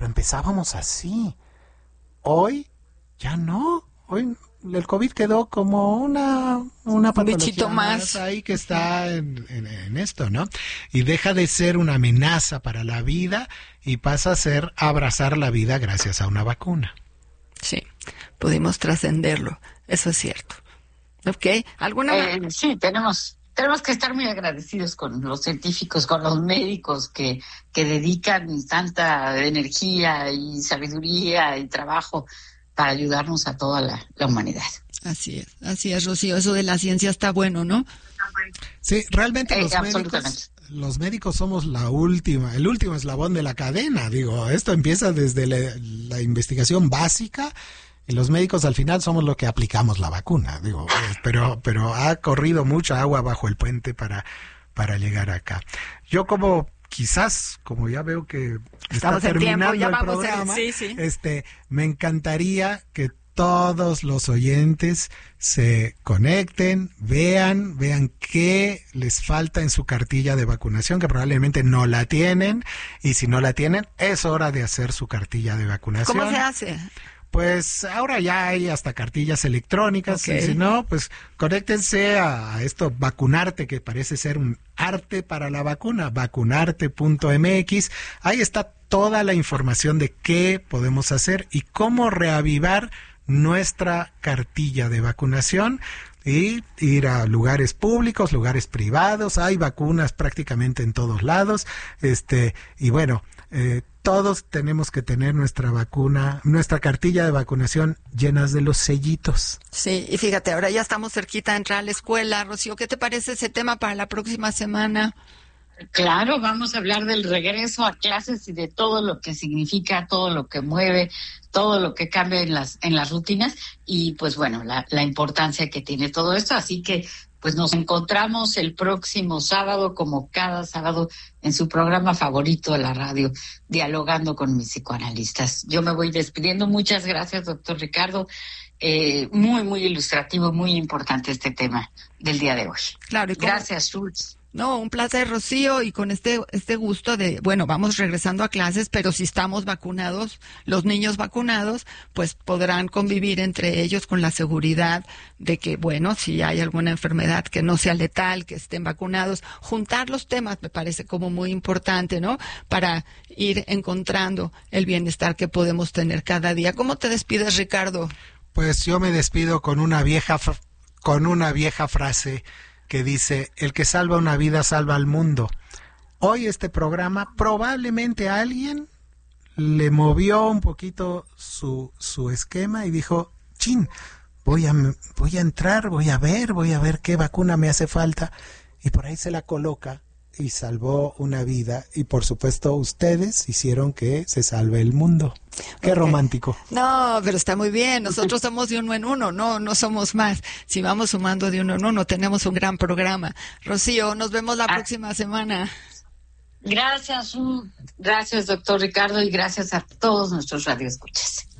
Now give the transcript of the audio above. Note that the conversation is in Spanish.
pero empezábamos así. Hoy ya no. Hoy el COVID quedó como una patología bichito más ahí que está en esto, ¿no? Y deja de ser una amenaza para la vida y pasa a ser abrazar la vida gracias a una vacuna. Sí, pudimos trascenderlo, eso es cierto. ¿Ok? Sí, tenemos que estar muy agradecidos con los científicos, con los médicos que dedican tanta energía y sabiduría y trabajo para ayudarnos a toda la humanidad. Así es, Rocío, eso de la ciencia está bueno, ¿no? Sí, realmente los médicos somos el último eslabón de la cadena, digo, esto empieza desde la investigación básica. Y los médicos al final somos los que aplicamos la vacuna, digo, pero ha corrido mucha agua bajo el puente para llegar acá. Yo como ya veo que estamos está terminando ya el programa, sí. Me encantaría que todos los oyentes se conecten, vean qué les falta en su cartilla de vacunación, que probablemente no la tienen, y si no la tienen, es hora de hacer su cartilla de vacunación. ¿Cómo se hace? Pues ahora ya hay hasta cartillas electrónicas, okay. Y si no, pues conéctense a esto, Vacunarte, que parece ser un arte para la vacuna, vacunarte.mx. Ahí está toda la información de qué podemos hacer y cómo reavivar nuestra cartilla de vacunación y ir a lugares públicos, lugares privados. Hay vacunas prácticamente en todos lados, y bueno, todos tenemos que tener nuestra cartilla de vacunación llenas de los sellitos. Sí, y fíjate, ahora ya estamos cerquita de entrar a la escuela. Rocío, ¿qué te parece ese tema para la próxima semana? Claro, vamos a hablar del regreso a clases y de todo lo que significa, todo lo que mueve, todo lo que cambia en las rutinas y pues bueno, la importancia que tiene todo esto. Así que pues nos encontramos el próximo sábado, como cada sábado, en su programa favorito de la radio, Dialogando con mis psicoanalistas. Yo me voy despidiendo. Muchas gracias, doctor Ricardo. Muy, muy ilustrativo, muy importante este tema del día de hoy. Claro, gracias, Schultz. No, un placer, Rocío, y con este gusto de, bueno, vamos regresando a clases, pero si estamos vacunados, los niños vacunados, pues podrán convivir entre ellos con la seguridad de que, bueno, si hay alguna enfermedad que no sea letal, que estén vacunados. Juntar los temas me parece como muy importante, ¿no? Para ir encontrando el bienestar que podemos tener cada día. ¿Cómo te despides, Ricardo? Pues yo me despido con una vieja frase que dice: el que salva una vida salva al mundo. Hoy este programa probablemente a alguien le movió un poquito su esquema y dijo: chin, voy a entrar, voy a ver qué vacuna me hace falta, y por ahí se la coloca y salvó una vida, y por supuesto ustedes hicieron que se salve el mundo. Qué romántico. No, pero está muy bien. Nosotros somos de uno en uno, no somos más. Si vamos sumando de uno en uno, tenemos un gran programa. Rocío, nos vemos la próxima semana. Gracias, doctor Ricardo, y gracias a todos nuestros radioescuchas.